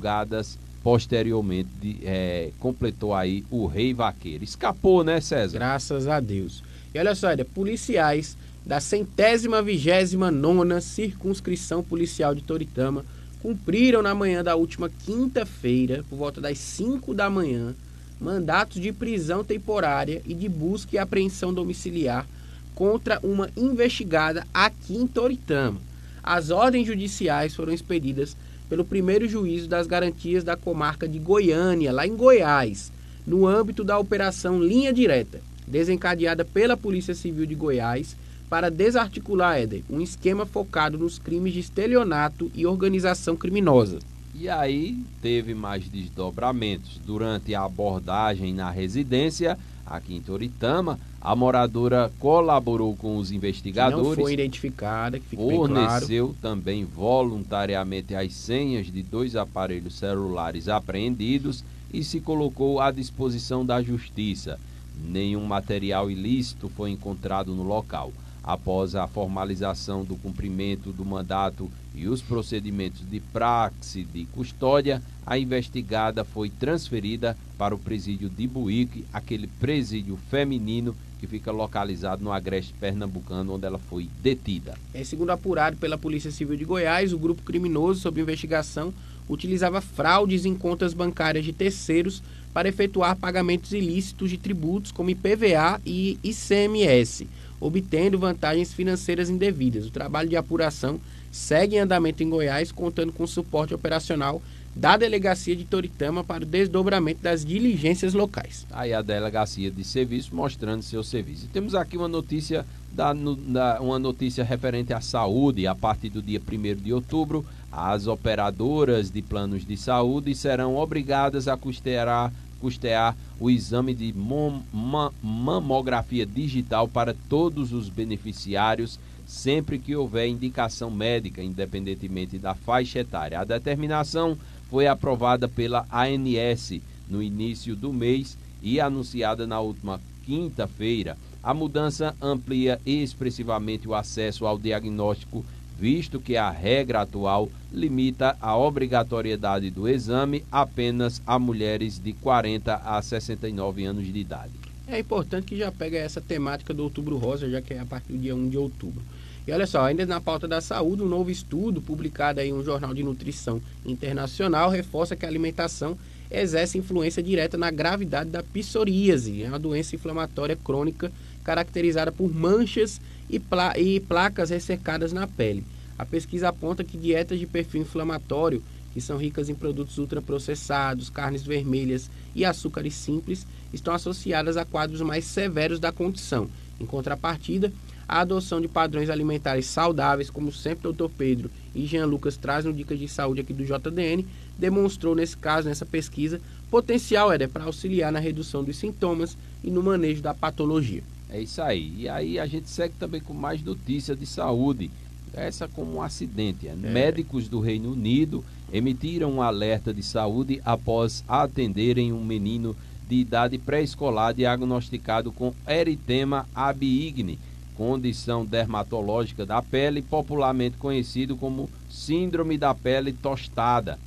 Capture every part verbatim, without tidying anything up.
madrugadas posteriormente de, é, completou aí o Rei Vaqueiro. Escapou, né, César? Graças a Deus. E olha só, Éder, policiais da centésima vigésima nona circunscrição policial de Toritama cumpriram na manhã da última quinta-feira, por volta das cinco da manhã, mandatos de prisão temporária e de busca e apreensão domiciliar contra uma investigada aqui em Toritama. As ordens judiciais foram expedidas pelo primeiro juízo das garantias da comarca de Goiânia, lá em Goiás, no âmbito da Operação Linha Direta, desencadeada pela Polícia Civil de Goiás para desarticular, Éder, um esquema focado nos crimes de estelionato e organização criminosa. E aí teve mais desdobramentos. Durante a abordagem na residência, aqui em Toritama, a moradora colaborou com os investigadores. Que não foi identificada, que fique bem claro. Forneceu também voluntariamente as senhas de dois aparelhos celulares apreendidos e se colocou à disposição da justiça. Nenhum material ilícito foi encontrado no local. Após a formalização do cumprimento do mandato e os procedimentos de praxe de custódia, a investigada foi transferida para o presídio de Buíque, aquele presídio feminino que fica localizado no Agreste Pernambucano, onde ela foi detida. É, segundo apurado pela Polícia Civil de Goiás, o grupo criminoso sob investigação utilizava fraudes em contas bancárias de terceiros para efetuar pagamentos ilícitos de tributos como I P V A e I C M S, obtendo vantagens financeiras indevidas. O trabalho de apuração segue em andamento em Goiás, contando com suporte operacional da Delegacia de Toritama para o desdobramento das diligências locais. Aí a Delegacia de Serviço mostrando seu serviço. E temos aqui uma notícia, da, da, uma notícia referente à saúde. A partir do dia primeiro de outubro, as operadoras de planos de saúde serão obrigadas a custear, custear o exame de mom, ma, mamografia digital para todos os beneficiários, sempre que houver indicação médica, independentemente da faixa etária. A determinação foi aprovada pela A N S no início do mês e anunciada na última quinta-feira. A mudança amplia expressivamente o acesso ao diagnóstico, visto que a regra atual limita a obrigatoriedade do exame apenas a mulheres de quarenta a sessenta e nove anos de idade. É importante que já pega essa temática do Outubro Rosa, já que é a partir do dia um de outubro. E olha só, ainda na pauta da saúde, um novo estudo publicado em um jornal de nutrição internacional reforça que a alimentação exerce influência direta na gravidade da psoríase, é uma doença inflamatória crônica caracterizada por manchas e, pla- e placas ressecadas na pele. A pesquisa aponta que dietas de perfil inflamatório, que são ricas em produtos ultraprocessados, carnes vermelhas e açúcares simples, estão associadas a quadros mais severos da condição. Em contrapartida, a adoção de padrões alimentares saudáveis, como sempre o doutor Pedro e Jean Lucas trazem no Dicas de Saúde aqui do J D N, demonstrou nesse caso, nessa pesquisa, potencial é, para auxiliar na redução dos sintomas e no manejo da patologia. É isso aí. E aí a gente segue também com mais notícias de saúde. Essa como um acidente. É. Médicos do Reino Unido emitiram um alerta de saúde após atenderem um menino de idade pré-escolar diagnosticado com eritema abiigne, condição dermatológica da pele, popularmente conhecido como síndrome da pele tostada.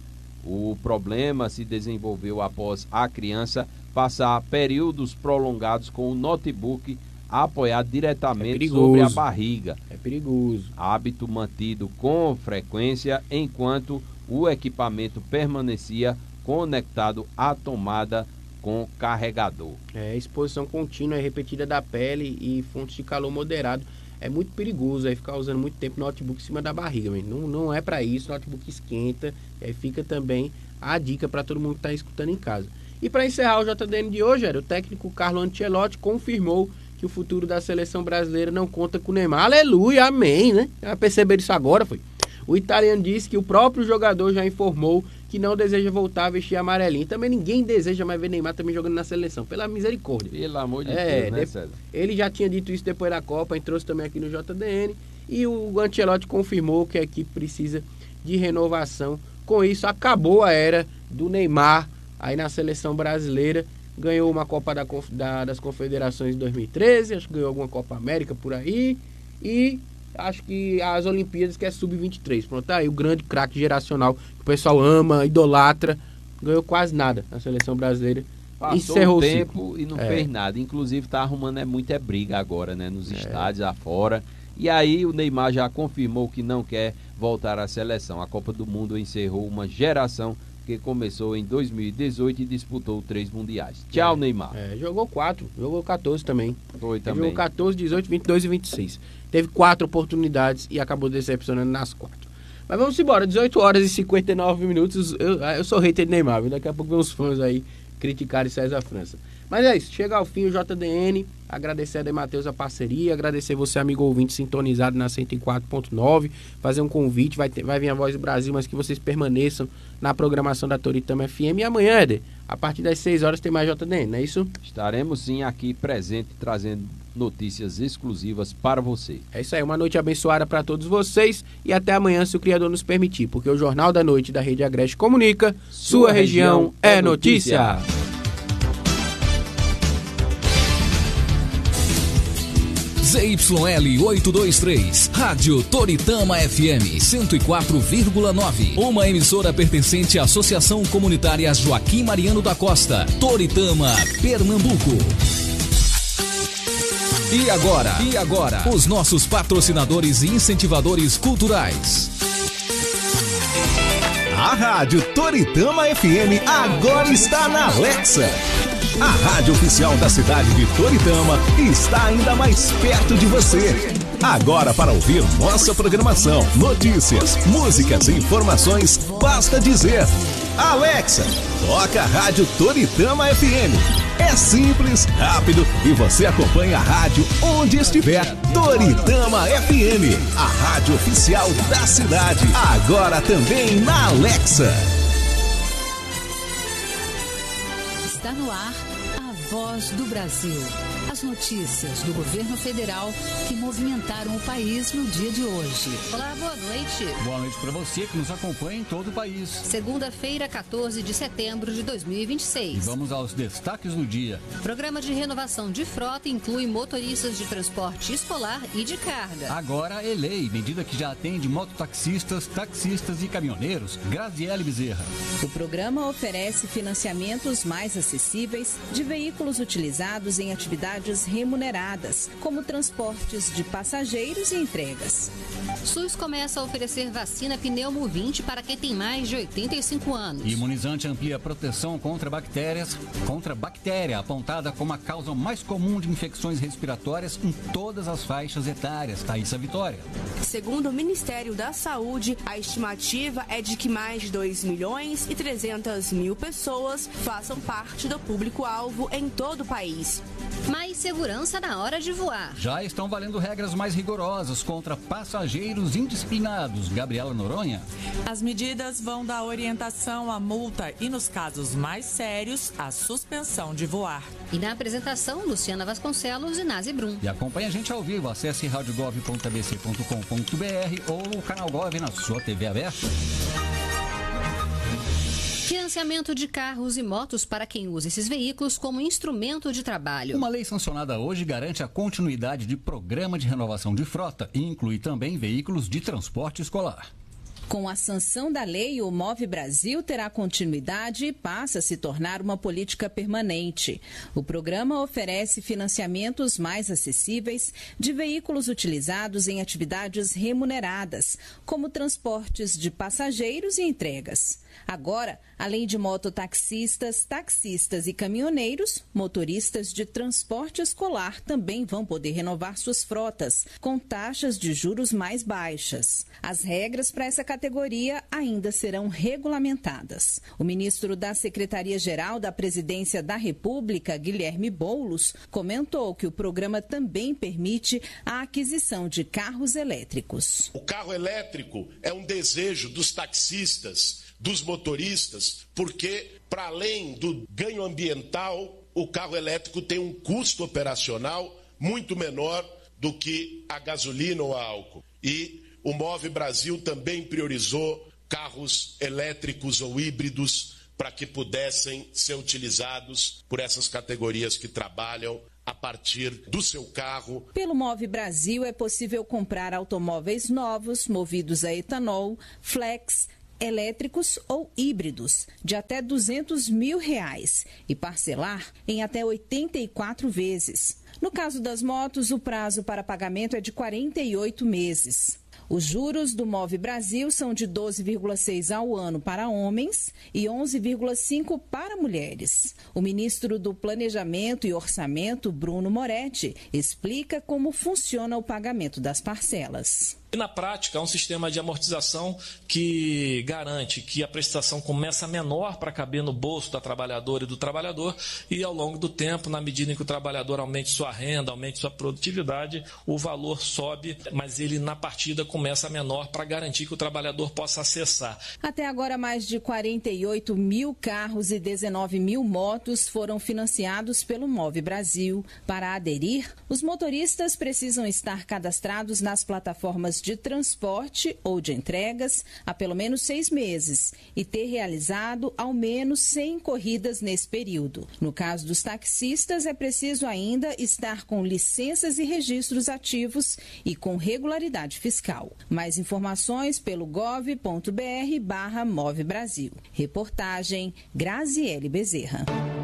O problema se desenvolveu após a criança passar períodos prolongados com o notebook apoiado diretamente é sobre a barriga. É perigoso. Hábito mantido com frequência enquanto o equipamento permanecia conectado à tomada com carregador. É, exposição contínua e repetida da pele e fontes de calor moderado é muito perigoso aí ficar usando muito tempo notebook em cima da barriga, mas não, não é para isso. Notebook esquenta, aí fica também a dica para todo mundo que está escutando em casa. E para encerrar o J D N de hoje, era, o técnico Carlo Ancelotti confirmou que o futuro da seleção brasileira não conta com o Neymar. Aleluia, amém, né? Já perceberam isso agora, foi? O italiano disse que o próprio jogador já informou que não deseja voltar a vestir amarelinho. Também ninguém deseja mais ver Neymar também jogando na seleção, pela misericórdia. Pelo amor de é, Deus, né, César? Ele já tinha dito isso depois da Copa, e trouxe também aqui no J D N. E o Ancelotti confirmou que a equipe precisa de renovação. Com isso, acabou a era do Neymar aí na seleção brasileira. Ganhou uma Copa da, da, das Confederações em dois mil e treze, acho que ganhou alguma Copa América por aí. E acho que as Olimpíadas, que é sub vinte e três. Pronto, tá aí o grande craque geracional que o pessoal ama, idolatra, ganhou quase nada na seleção brasileira. Passou o tempo e não é. fez nada. Inclusive tá arrumando é muita é briga agora, né? Nos é. estádios afora. E aí o Neymar já confirmou que não quer voltar à seleção. A Copa do Mundo encerrou uma geração que começou em dois mil e dezoito e disputou três mundiais. Tchau, é. Neymar. É, jogou quatro, jogou quatorze também. Foi também. Jogou quatorze, dezoito, vinte e dois e vinte e seis. Teve quatro oportunidades e acabou decepcionando nas quatro. Mas vamos embora, dezoito horas e cinquenta e nove minutos. Eu, eu sou hater de Neymar, viu? Daqui a pouco vem uns fãs aí criticarem César França. Mas é isso, chega ao fim o J D N, agradecer a De Matheus a parceria, agradecer você, amigo ouvinte, sintonizado na cento e quatro ponto nove, fazer um convite, vai, ter, vai vir a Voz do Brasil, mas que vocês permaneçam na programação da Toritama F M. E amanhã, Éder, a partir das seis horas tem mais J D N, não é isso? Estaremos sim aqui presente, trazendo notícias exclusivas para você. É isso aí, uma noite abençoada para todos vocês e até amanhã, se o Criador nos permitir, porque o Jornal da Noite da Rede Agreste comunica, sua, sua região, região é notícia. notícia. Z Y L oitocentos e vinte e três, Rádio Toritama F M cento e quatro vírgula nove, uma emissora pertencente à Associação Comunitária Joaquim Mariano da Costa, Toritama, Pernambuco. E agora, e agora, os nossos patrocinadores e incentivadores culturais. A Rádio Toritama F M agora está na Alexa. A rádio oficial da cidade de Toritama está ainda mais perto de você. Agora, para ouvir nossa programação, notícias, músicas e informações, basta dizer: Alexa, toca a Rádio Toritama F M. É simples, rápido e você acompanha a rádio onde estiver. Toritama F M, a rádio oficial da cidade, agora também na Alexa. Está no ar a Voz do Brasil. As notícias do governo federal que movimentaram o país no dia de hoje. Olá, boa noite. Boa noite para você que nos acompanha em todo o país. Segunda-feira, quatorze de setembro de dois mil e vinte e seis. E vamos aos destaques do dia. Programa de renovação de frota inclui motoristas de transporte escolar e de carga. Agora é lei, medida que já atende mototaxistas, taxistas e caminhoneiros. Graziele Bezerra. O programa oferece financiamentos mais acessíveis de veículos utilizados em atividades remuneradas, como transportes de passageiros e entregas. SUS começa a oferecer vacina pneumo vinte para quem tem mais de oitenta e cinco anos. Imunizante amplia a proteção contra bactérias, contra bactéria, apontada como a causa mais comum de infecções respiratórias em todas as faixas etárias. Thaísa Vitória. Segundo o Ministério da Saúde, a estimativa é de que mais de dois milhões e trezentas mil pessoas façam parte do público-alvo em todo o país. Mais segurança na hora de voar. Já estão valendo regras mais rigorosas contra passageiros indisciplinados. Gabriela Noronha. As medidas vão da orientação à multa e, nos casos mais sérios, a suspensão de voar. E na apresentação, Luciana Vasconcelos e Nazi Brum. E acompanhe a gente ao vivo. Acesse rádio gov ponto a b c ponto com ponto b r ou o canal Gov na sua T V aberta. Financiamento de carros e motos para quem usa esses veículos como instrumento de trabalho. Uma lei sancionada hoje garante a continuidade de programa de renovação de frota e inclui também veículos de transporte escolar. Com a sanção da lei, o Move Brasil terá continuidade e passa a se tornar uma política permanente. O programa oferece financiamentos mais acessíveis de veículos utilizados em atividades remuneradas, como transportes de passageiros e entregas. Agora, além de mototaxistas, taxistas e caminhoneiros, motoristas de transporte escolar também vão poder renovar suas frotas, com taxas de juros mais baixas. As regras para essa categoria ainda serão regulamentadas. O ministro da Secretaria-Geral da Presidência da República, Guilherme Boulos, comentou que o programa também permite a aquisição de carros elétricos. O carro elétrico é um desejo dos taxistas, dos motoristas, porque, para além do ganho ambiental, o carro elétrico tem um custo operacional muito menor do que a gasolina ou a álcool. E o Move Brasil também priorizou carros elétricos ou híbridos para que pudessem ser utilizados por essas categorias que trabalham a partir do seu carro. Pelo Move Brasil é possível comprar automóveis novos, movidos a etanol, flex, elétricos ou híbridos, de até duzentos mil reais e parcelar em até oitenta e quatro vezes. No caso das motos, o prazo para pagamento é de quarenta e oito meses. Os juros do Move Brasil são de doze vírgula seis ao ano para homens e onze vírgula cinco para mulheres. O ministro do Planejamento e Orçamento, Bruno Moretti, explica como funciona o pagamento das parcelas. E na prática, é um sistema de amortização que garante que a prestação começa menor para caber no bolso da trabalhadora e do trabalhador e, ao longo do tempo, na medida em que o trabalhador aumente sua renda, aumente sua produtividade, o valor sobe, mas ele, na partida, começa menor para garantir que o trabalhador possa acessar. Até agora, mais de quarenta e oito mil carros e dezenove mil motos foram financiados pelo Move Brasil. Para aderir, os motoristas precisam estar cadastrados nas plataformas de transporte ou de entregas há pelo menos seis meses e ter realizado ao menos cem corridas nesse período. No caso dos taxistas, é preciso ainda estar com licenças e registros ativos e com regularidade fiscal. Mais informações pelo gov ponto br barra Move Brasil. Reportagem Graziele Bezerra.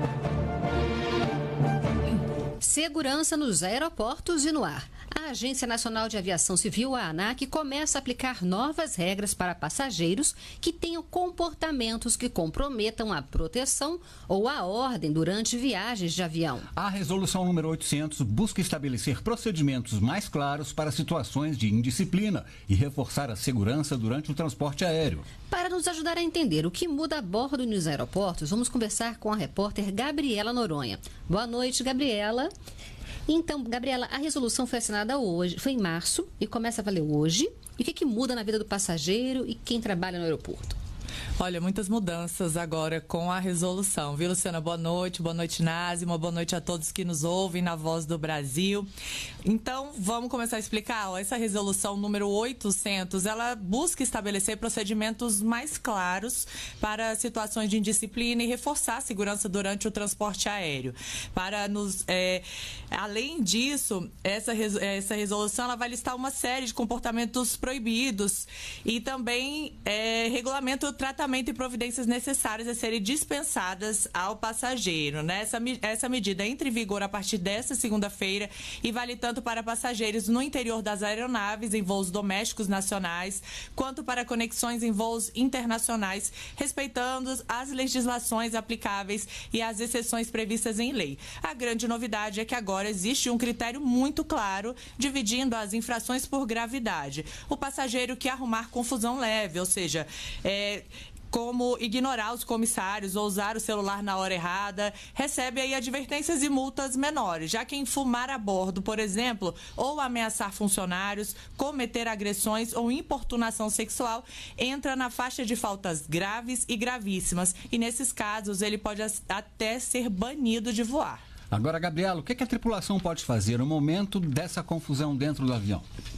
Segurança nos aeroportos e no ar. A Agência Nacional de Aviação Civil, a ANAC, começa a aplicar novas regras para passageiros que tenham comportamentos que comprometam a proteção ou a ordem durante viagens de avião. A resolução número oitocentos busca estabelecer procedimentos mais claros para situações de indisciplina e reforçar a segurança durante o transporte aéreo. Para nos ajudar a entender o que muda a bordo e nos aeroportos, vamos conversar com a repórter Gabriela Noronha. Boa noite, Gabriela. Então, Gabriela, a resolução foi assinada hoje, foi em março e começa a valer hoje. E o que, que muda na vida do passageiro e quem trabalha no aeroporto? Olha, muitas mudanças agora com a resolução, viu, Luciana? Boa noite, boa noite, Nazi, uma boa noite a todos que nos ouvem na Voz do Brasil. Então, vamos começar a explicar. Ó, essa resolução número oitocentos, ela busca estabelecer procedimentos mais claros para situações de indisciplina e reforçar a segurança durante o transporte aéreo. Para nos, é, além disso, essa, essa resolução ela vai listar uma série de comportamentos proibidos e também é, regulamenta o tratamento e providências necessárias a serem dispensadas ao passageiro. Né? Essa, essa medida entra em vigor a partir desta segunda-feira e vale tanto para passageiros no interior das aeronaves em voos domésticos nacionais, quanto para conexões em voos internacionais, respeitando as legislações aplicáveis e as exceções previstas em lei. A grande novidade é que agora existe um critério muito claro, dividindo as infrações por gravidade. O passageiro que arrumar confusão leve, ou seja, é, como ignorar os comissários ou usar o celular na hora errada, recebe aí advertências e multas menores. Já quem fumar a bordo, por exemplo, ou ameaçar funcionários, cometer agressões ou importunação sexual, entra na faixa de faltas graves e gravíssimas. E nesses casos, ele pode até ser banido de voar. Agora, Gabriela, o que a tripulação pode fazer no momento dessa confusão dentro do avião?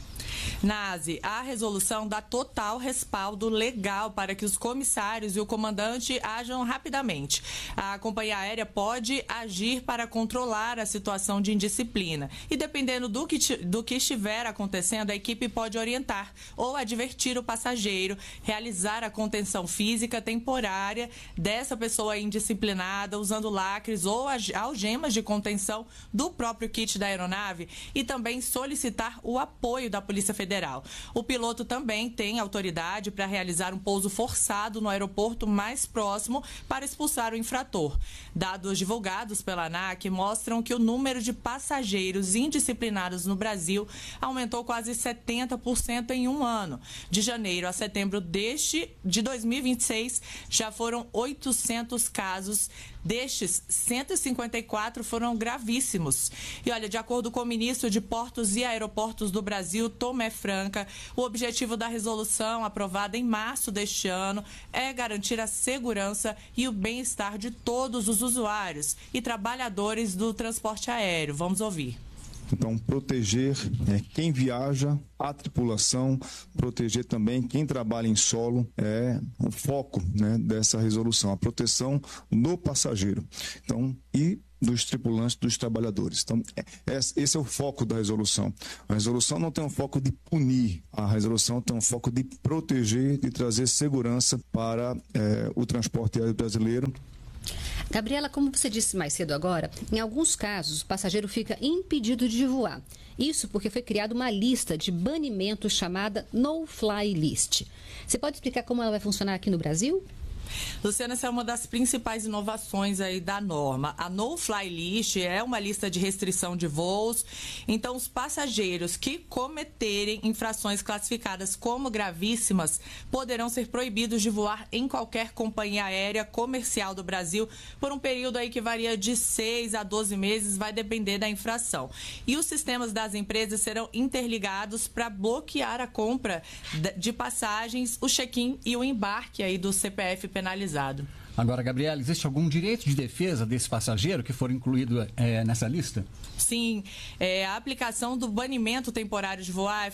Nazi, a resolução dá total respaldo legal para que os comissários e o comandante ajam rapidamente. A companhia aérea pode agir para controlar a situação de indisciplina e, dependendo do que, do que estiver acontecendo, a equipe pode orientar ou advertir o passageiro, realizar a contenção física temporária dessa pessoa indisciplinada, usando lacres ou algemas de contenção do próprio kit da aeronave e também solicitar o apoio da Polícia Federal. O piloto também tem autoridade para realizar um pouso forçado no aeroporto mais próximo para expulsar o infrator. Dados divulgados pela ANAC mostram que o número de passageiros indisciplinados no Brasil aumentou quase setenta por cento em um ano. De janeiro a setembro deste, de dois mil e vinte e seis, já foram oitocentos casos. Destes, cento e cinquenta e quatro foram gravíssimos. E olha, de acordo com o ministro de Portos e Aeroportos do Brasil, Tomé Franca, o objetivo da resolução aprovada em março deste ano é garantir a segurança e o bem-estar de todos os usuários e trabalhadores do transporte aéreo. Vamos ouvir. Então, proteger é, quem viaja, a tripulação, proteger também quem trabalha em solo é o foco, né, dessa resolução, a proteção do passageiro. Então, e dos tripulantes, dos trabalhadores. Então, esse é o foco da resolução. A resolução não tem um foco de punir, a resolução tem um foco de proteger, de trazer segurança para é, o transporte aéreo brasileiro. Gabriela, como você disse mais cedo agora, em alguns casos o passageiro fica impedido de voar. Isso porque foi criada uma lista de banimentos chamada No-Fly List. Você pode explicar como ela vai funcionar aqui no Brasil? Luciana, essa é uma das principais inovações aí da norma. A No-Fly List é uma lista de restrição de voos. Então, os passageiros que cometerem infrações classificadas como gravíssimas poderão ser proibidos de voar em qualquer companhia aérea comercial do Brasil por um período aí que varia de seis a doze meses, vai depender da infração. E os sistemas das empresas serão interligados para bloquear a compra de passagens, o check-in e o embarque aí do C P F penalizado. Agora, Gabriela, existe algum direito de defesa desse passageiro que for incluído é, nessa lista? Sim, é, a aplicação do banimento temporário de voar